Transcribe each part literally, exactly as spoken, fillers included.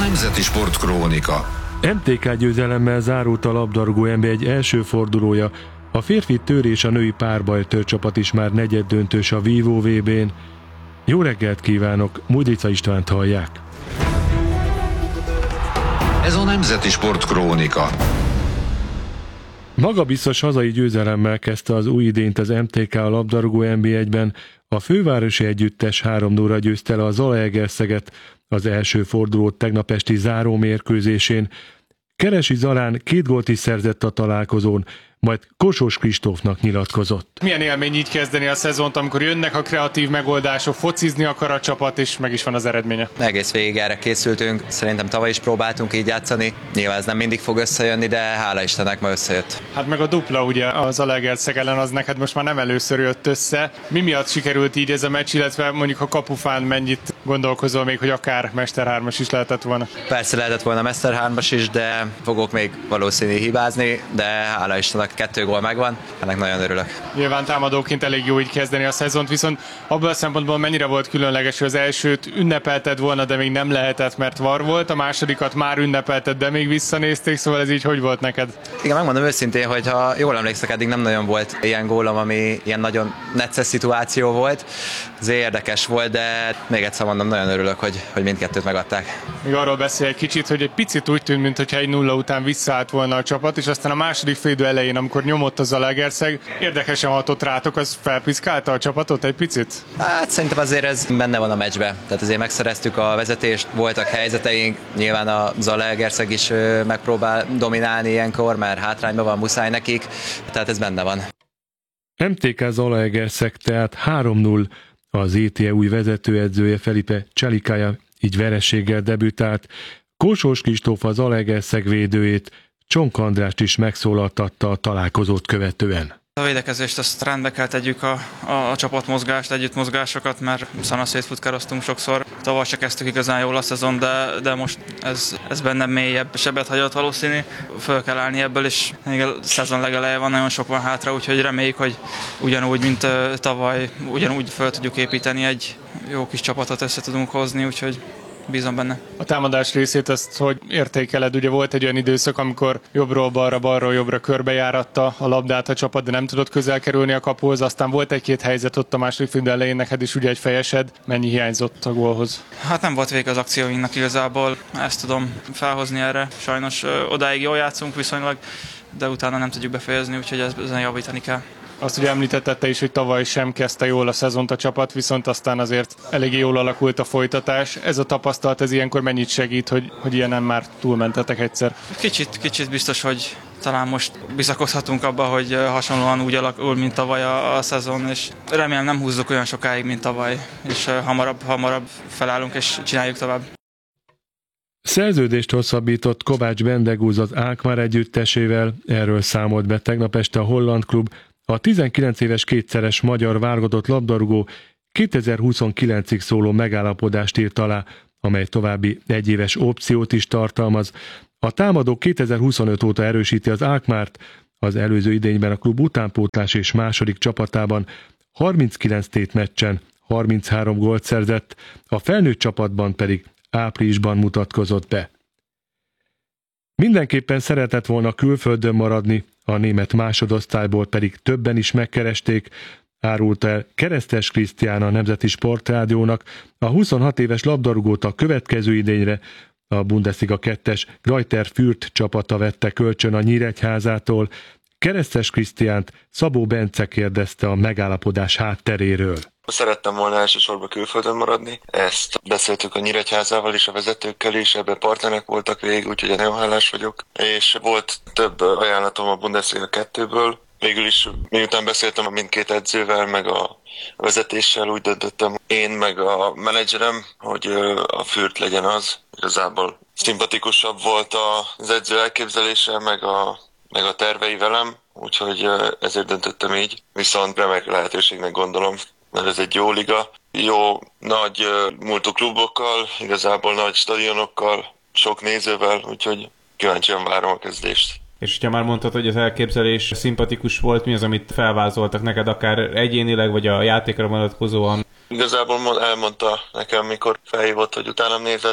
Nemzeti Sportkrónika. em té ká győzelemmel zárult a labdarúgó en bé egy első fordulója. A férfi tőr és a női párbajtőr csapat is már negyeddöntős a Vívó vé bén. Jó reggelt kívánok, Mudrica Istvánt hallják. Ez a Nemzeti Sportkrónika. Magabiztos hazai győzelemmel kezdte az új idényt az em té ká a labdarúgó en bé egyben. A fővárosi együttes három nullra győzte le a Zalaegerszeget az első forduló tegnap esti záró mérkőzésén. Keresi Zalán két gólt is szerzett a találkozón, majd Kossuth Kristófnak nyilatkozott. Milyen élmény így kezdeni a szezont, amikor jönnek a kreatív megoldások, focizni akar a csapat, és meg is van az eredménye? Egész végig erre készültünk, szerintem tavaly is próbáltunk így játszani. Nyilván ez nem mindig fog összejönni, de hála Istennek ma összejött. Hát meg a dupla ugye az Zalaegerszeg ellen, az neked most már nem először jött össze. Mi miatt sikerült így ez a meccs, illetve mondjuk a kapufán mennyit gondolkozol még, hogy akár Mester hármas is lehetett volna? Persze lehetett volna Mester hármas is, de fogok még valószínű hibázni, de hála Istennek kettő gól megvan, ennek nagyon örülök. Nyilván támadóként elég jó így kezdeni a szezont, viszont abban a szempontból mennyire volt különleges, hogy az elsőt ünnepelted volna, de még nem lehetett, mert var volt, a másodikat már ünnepelted, de még visszanézték, szóval ez így hogy volt neked? Igen, megmondom őszintén, hogy ha jól emlékszek, eddig nem nagyon volt ilyen gólom, ami ilyen nagyon necces szituáció volt. Ez érdekes volt, de még egyszer mondom, nagyon örülök, hogy, hogy mindkettőt megadták. Még arról beszél egy kicsit, hogy egy picit úgy tűnt, mintha egy nulla után visszaállt volna a csapat, és aztán a második félidő elején, amikor nyomott a Zalaegerszeg, érdekesen hatott rátok, az felpiszkálta a csapatot egy picit? Hát szerintem azért ez benne van a meccsbe. Tehát azért megszereztük a vezetést, voltak helyzeteink, nyilván a Zalaegerszeg is megpróbál dominálni ilyenkor, mert hátrányban van, muszáj nekik, tehát ez benne van. em té ká Zalaegerszeg tehát három null, az é té e új vezetőedzője Felipe Csalikája így vereséggel debütált. Kossuth Kristóf az Zalaegerszeg védőjét, Csonk Andrást is megszólaltatta a találkozót követően. A védekezést azt rendbe kell tegyük, a, a, a csapatmozgást, együttmozgásokat, mert szana szétfutkároztunk sokszor. Tavaly se kezdtük igazán jól a szezon, de, de most ez, ez bennem mélyebb sebet hagyott valószínű. Föl kell állni ebből, és még a szezon legeleje van, nagyon sok van hátra, úgyhogy reméljük, hogy ugyanúgy, mint uh, tavaly, ugyanúgy föl tudjuk építeni, egy jó kis csapatot össze tudunk hozni, úgyhogy bízom benne. A támadás részét azt hogy értékeled? Ugye volt egy olyan időszak, amikor jobbról balra, balról jobbra körbejáratta a labdát a csapat, de nem tudott közel kerülni a kapuhoz. Aztán volt egy-két helyzet ott a második félidő elején, neked is ugye egy fejesed. Mennyi hiányzott a gólhoz? Hát nem volt vége az akcióinknak igazából. Ezt tudom felhozni erre. Sajnos ö, odáig jól játszunk viszonylag, de utána nem tudjuk befejezni, úgyhogy ezen javítani kell. Azt ugye említetted te is, hogy tavaly sem kezdte jól a szezont a csapat, viszont aztán azért eléggé jól alakult a folytatás. Ez a tapasztalat, ez ilyenkor mennyit segít, hogy, hogy ilyenen már túlmentetek egyszer? Kicsit, kicsit biztos, hogy talán most bizakodhatunk abba, hogy hasonlóan úgy alakul, mint tavaly a, a szezon, és remélem nem húzzuk olyan sokáig, mint tavaly, és hamarabb, hamarabb felállunk és csináljuk tovább. Szerződést hosszabbított Kovács Bendegúz az Alkmaar együttesével, erről számolt be tegnap este a holland klub. A tizenkilenc éves kétszeres magyar válogatott labdarúgó kétezer-huszonkilencig szóló megállapodást írt alá, amely további egyéves opciót is tartalmaz. A támadó kétezer-huszonöt óta erősíti az Alkmaart, az előző idényben a klub utánpótlás és második csapatában harminckilenc tétmeccsen harminchárom gólt szerzett, a felnőtt csapatban pedig áprilisban mutatkozott be. Mindenképpen szeretett volna külföldön maradni, a német másodosztályból pedig többen is megkeresték, árulta el Keresztes Krisztián a Nemzeti Sportrádiónak. A huszonhat éves labdarúgót a következő idényre a Bundesliga kettes Greuther Fürth csapata vette kölcsön a Nyíregyházától. Keresztes Krisztiánt Szabó Bence kérdezte a megállapodás hátteréről. Szerettem volna elsősorban külföldön maradni. Ezt beszéltük a Nyíregyházával is, a vezetőkkel is, ebben partnerek voltak végig, úgyhogy nagyon hálás vagyok. És volt több ajánlatom a Bundesliga kettőből. Végül is, miután beszéltem a mindkét edzővel, meg a vezetéssel, úgy döntöttem én, meg a menedzserem, hogy a Fürth legyen az. Igazából szimpatikusabb volt az edző elképzelése, meg a, meg a tervei velem, úgyhogy ezért döntöttem így. Viszont remek lehetőségnek gondolom, mert ez egy jó liga, jó nagy múltú klubokkal, igazából nagy stadionokkal, sok nézővel, úgyhogy kíváncsian várom a kezdést. És ugye már mondtad, hogy az elképzelés szimpatikus volt, mi az, amit felvázoltak neked, akár egyénileg, vagy a játékra vonatkozóan? Igazából elmondta nekem, mikor felhívott, hogy utánam nézett,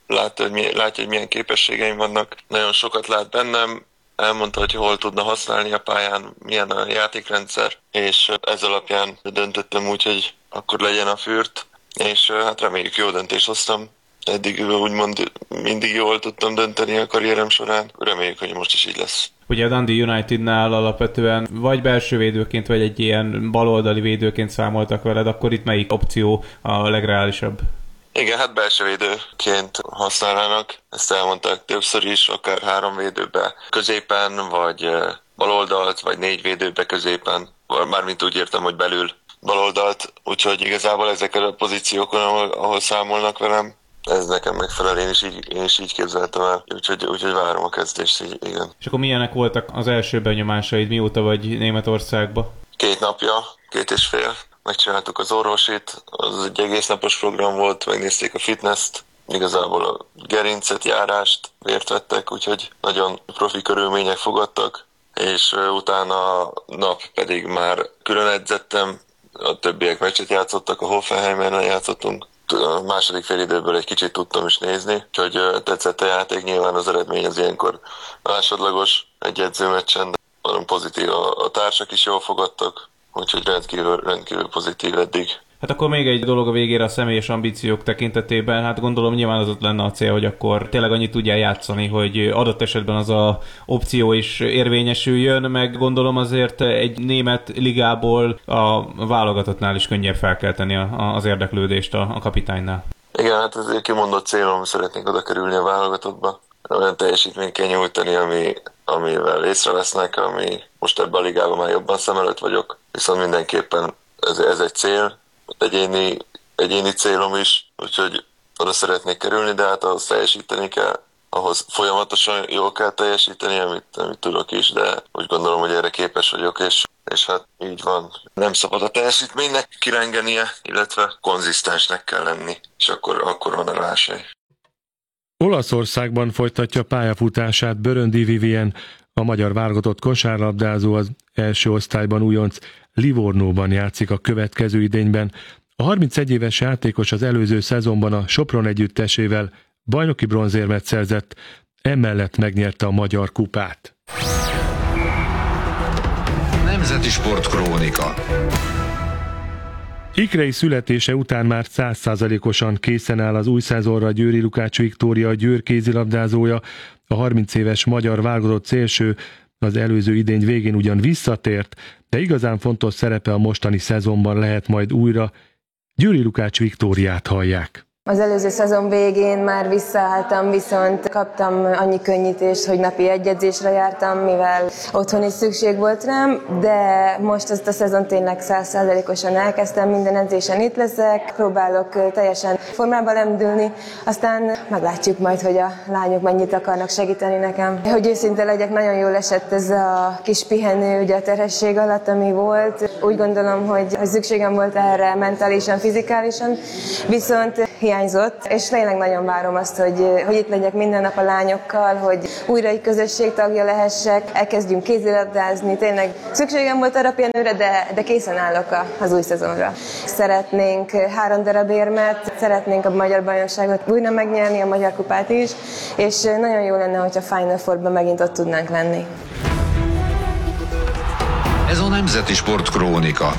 látta, hogy milyen, látja, hogy milyen képességeim vannak. Nagyon sokat lát bennem, elmondta, hogy hol tudna használni a pályán, milyen a játékrendszer, és ez alapján döntöttem úgy, hogy akkor legyen a Fürth, és hát reméljük jó döntést hoztam. Eddig úgymond mindig jól tudtam dönteni a karrierem során, reméljük, hogy most is így lesz. Ugye a Dundee Unitednál alapvetően vagy belső védőként, vagy egy ilyen baloldali védőként számoltak veled, akkor itt melyik opció a legreálisabb? Igen, hát belső védőként használnának, ezt elmondták többször is, akár három védőbe középen, vagy baloldalt, vagy négy védőbe középen, mármint úgy értem, hogy belül baloldalt, úgyhogy igazából ezeken a pozíciókon, ahol, ahol számolnak velem, ez nekem megfelel, én is így, én is így képzeltem el, úgyhogy, úgyhogy várom a kezdést, így, igen. És akkor milyenek voltak az első benyomásaid, mióta vagy Németországba? Két napja, két és fél. Megcsináltuk az orvosit, az egy egész napos program volt, megnézték a fitness-t, igazából a gerincet, járást, vért vettek, úgyhogy nagyon profi körülmények fogadtak, és utána a nap pedig már külön edzettem, a többiek meccset játszottak, a Hoffenheimben játszottunk, a második fél időből egy kicsit tudtam is nézni, úgyhogy tetszett a játék, nyilván az eredmény az ilyenkor másodlagos egy edzőmeccsen, de nagyon pozitív, a, a társak is jól fogadtak, úgyhogy rendkívül, rendkívül pozitív eddig. Hát akkor még egy dolog a végére a személyes ambíciók tekintetében, hát gondolom nyilván az ott lenne a cél, hogy akkor tényleg annyit tudjál játszani, hogy adott esetben az a opció is érvényesüljön, meg gondolom azért egy német ligából a válogatottnál is könnyebb felkelteni az érdeklődést a, a kapitánynál. Igen, hát ez egy kimondott célom, szeretnék oda kerülni a válogatottba. Olyan teljesítményt kell nyújtani, ami, amivel észrevesznek, ami most ebben a ligában már jobban szem előtt vagyok, viszont mindenképpen ez, ez egy cél, egyéni, egyéni célom is, úgyhogy oda szeretnék kerülni, de hát ahhoz teljesíteni kell, ahhoz folyamatosan jól kell teljesíteni, amit, amit tudok is, de úgy gondolom, hogy erre képes vagyok, és, és hát így van. Nem szabad a teljesítménynek kirengenie, illetve konzisztensnek kell lenni, és akkor, akkor van a rásely. Olaszországban folytatja pályafutását Böröndi Vivien, a magyar válogatott kosárlabdázó az első osztályban újonc Livornóban játszik a következő idényben. A harmincegy éves játékos az előző szezonban a Sopron együttesével bajnoki bronzérmet szerzett, emellett megnyerte a Magyar Kupát. Nemzeti Sportkrónika. Ikrei születése után már száz százalékosan készen áll az új szezonra Győri Lukács Viktória, a Győr kézilabdázója, a harminc éves magyar válogatott szélső az előző idény végén ugyan visszatért, de igazán fontos szerepe a mostani szezonban lehet majd újra. Győri Lukács Viktóriát hallják. Az előző szezon végén már visszaálltam, viszont kaptam annyi könnyítést, hogy napi egy edzésre jártam, mivel otthon is szükség volt rám, de most ezt a szezon tényleg száz százalékosan elkezdtem, minden edzésen itt leszek, próbálok teljesen formába lendülni, aztán meglátjuk majd, hogy a lányok mennyit akarnak segíteni nekem. Hogy őszinte legyek, nagyon jól esett ez a kis pihenő ugye a terhesség alatt, ami volt. Úgy gondolom, hogy szükségem volt erre mentálisan, fizikálisan, viszont hiányzott, és tényleg nagyon várom azt, hogy, hogy itt legyek minden nap a lányokkal, hogy újra egy közösség tagja lehessek, elkezdjünk kézilabdázni, tényleg szükségem volt arra pihenőre, de, de készen állok az új szezonra. Szeretnénk három darab érmet, szeretnénk a magyar bajnokságot újra megnyerni, a Magyar Kupát is, és nagyon jó lenne, hogyha Final Fourban megint ott tudnánk lenni. Ez a Nemzeti Sportkrónika.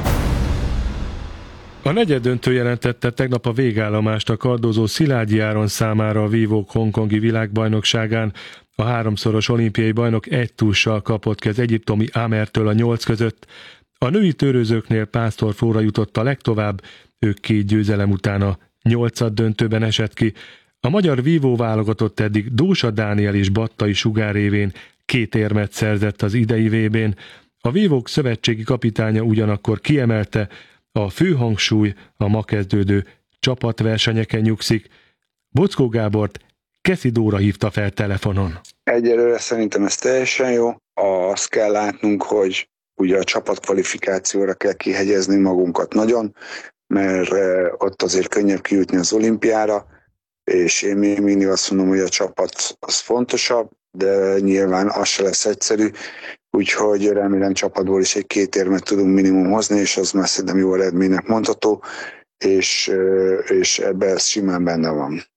A negyeddöntő jelentette tegnap a végállomást a kardozó Szilágyi Áron számára a vívók hongkongi világbajnokságán. A háromszoros olimpiai bajnok egy tússal kapott ki az egyiptomi Amertől a nyolc között. A női törőzőknél Pásztor Flóra jutott a legtovább, ők két győzelem után a nyolcad döntőben esett ki. A magyar vívó válogatott eddig Dósa Dániel és Battai Sugár révén két érmet szerzett az idei vé bén. A vívók szövetségi kapitánya ugyanakkor kiemelte, a fő hangsúly a ma kezdődő csapatversenyeken nyugszik. Bockó Gábort Keszi Dóra hívta fel telefonon. Egyelőre szerintem ez teljesen jó. Azt kell látnunk, hogy ugye a csapatkvalifikációra kell kihegyezni magunkat nagyon, mert ott azért könnyebb kijutni az olimpiára, és én még mindig azt mondom, hogy a csapat az fontosabb, de nyilván az se lesz egyszerű, úgyhogy remélem csapatból is egy két érmet tudunk minimum hozni, és az már szerintem jó eredménynek mondható, és, és ebben ez simán benne van.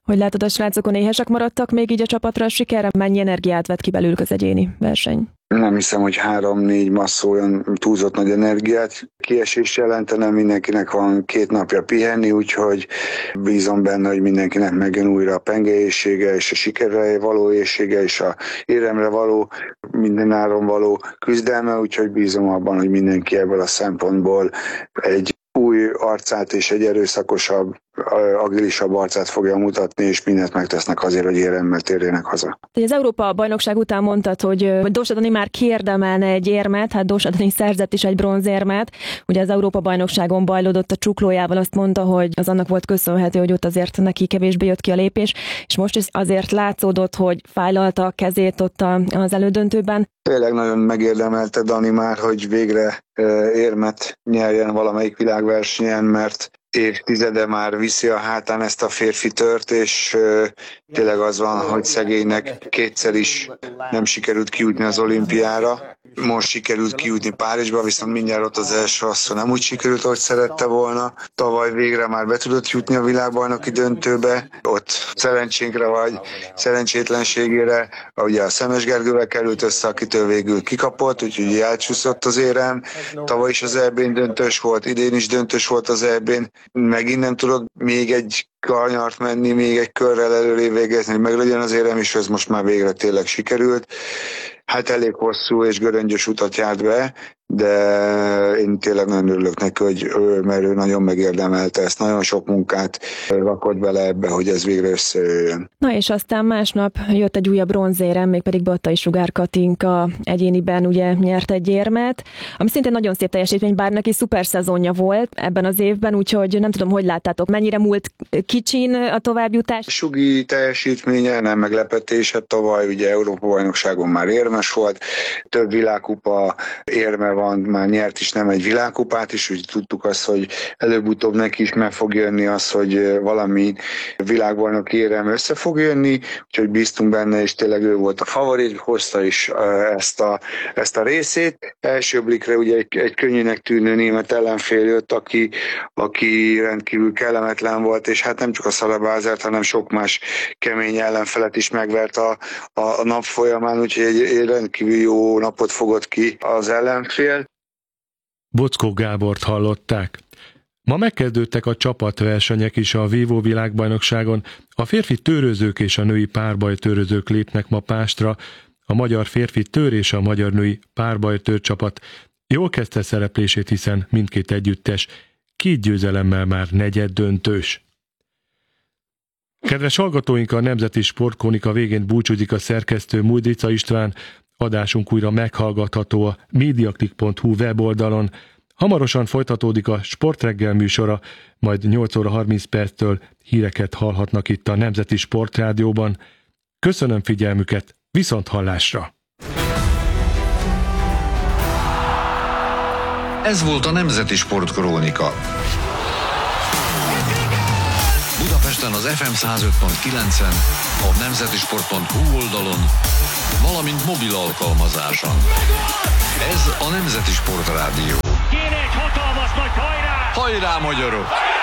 Hogy látod, a srácokon éhesek maradtak még így a csapatra a sikerre? Mennyi energiát vett ki belőlük az egyéni verseny? Nem hiszem, hogy három-négy masszó olyan túlzott nagy energiát kiesés jelentene, mindenkinek van két napja pihenni, úgyhogy bízom benne, hogy mindenkinek megjön újra a pengeészsége, és a sikerre való észsége, és a éremre való, mindenáron való küzdelme, úgyhogy bízom abban, hogy mindenki ebből a szempontból egy új arcát és egy erőszakosabb, agilisabb arcát fogja mutatni, és mindent megtesznek azért, hogy éremmel térjenek haza. Az Európa-bajnokság után mondtad, hogy Dósa Dani már kiérdemelne egy érmet, hát Dósa Dani szerzett is egy bronzérmet. Ugye az Európa-bajnokságon bajlódott a csuklójával, azt mondta, hogy az annak volt köszönhető, hogy ott azért neki kevésbé jött ki a lépés, és most is azért látszódott, hogy fájlalta a kezét ott az elődöntőben. Tényleg nagyon megérdemelte Dani már, hogy végre érmet nyerjen valamelyik világversenyen, mert évtizede már viszi a hátán ezt a férfi tört, és tényleg az van, hogy szegénynek kétszer is nem sikerült kijutni az olimpiára. Most sikerült kijutni Párizsba, viszont mindjárt ott az első asszony nem úgy sikerült, ahogy szerette volna. Tavaly végre már be tudott jutni a világbajnoki döntőbe. Ott szerencsénkre vagy szerencsétlenségére, ugye a Szemes Gergővel került össze, akitől végül kikapott, úgyhogy elcsúszott az érem. Tavaly is az é bén döntős volt, idén is döntős volt az é bén. Megint nem tudod még egy karnyart menni, még egy körrel előrébb végezni, hogy meglegyen az érem, és ez most már végre tényleg sikerült. Hát elég hosszú és göröngyös utat járt be, de én tényleg nagyon örülök neki, hogy ő, mert ő nagyon megérdemelte ezt, nagyon sok munkát rakott bele ebbe, hogy ez végre összejöjjön. Na és aztán másnap jött egy újabb bronzérem, mégpedig Battai Sugár Katinka egyéniben ugye nyert egy érmet, ami szintén nagyon szép teljesítmény, bár neki szuper szezonja volt ebben az évben, úgyhogy nem tudom, hogy láttátok, mennyire múlt kicsin a továbbjutás? Sugi teljesítménye nem meglepetése, tavaly ugye Európa-bajnokságon már érmes volt, több világkupa érme van, már nyert is nem egy világkupát is, úgy tudtuk azt, hogy előbb-utóbb neki is meg fog jönni az, hogy valami világbajnoki érem össze fog jönni, úgyhogy bíztunk benne, és tényleg ő volt a favorit, hozta is ezt a, ezt a részét. Első blikre ugye egy, egy könnyűnek tűnő német ellenfél jött, aki, aki rendkívül kellemetlen volt, és hát nem csak a Szalabázert, hanem sok más kemény ellenfelet is megvert a, a, a nap folyamán, úgyhogy egy, egy rendkívül jó napot fogott ki az ellenfél. Bockó Gábort hallották. Ma megkezdődtek a csapatversenyek is a Vívó világbajnokságon. A férfi tőrözők és a női párbajtőrözők lépnek ma Pástra. A magyar férfi tőr és a magyar női párbajtőr csapat jól kezdte szereplését, hiszen mindkét együttes két győzelemmel már negyed döntős. Kedves hallgatóink, a Nemzeti Sportkrónika végén búcsúzik a szerkesztő Mújdrica István. Adásunk újra meghallgatható a mediaclick pont hu weboldalon. Hamarosan folytatódik a Sportreggel műsora, majd nyolc óra harminc perctől híreket hallhatnak itt a Nemzeti Sportrádióban. Köszönöm figyelmüket, viszont hallásra! Ez volt a Nemzeti Sportkrónika. Budapesten az ef em száz öt pont kilencen, a nemzetisport pont hu oldalon, valamint mobil alkalmazáson. Ez a Nemzeti Sportrádió. Kéne egy hatalmas nagy hajrá! Hajrá, magyarok!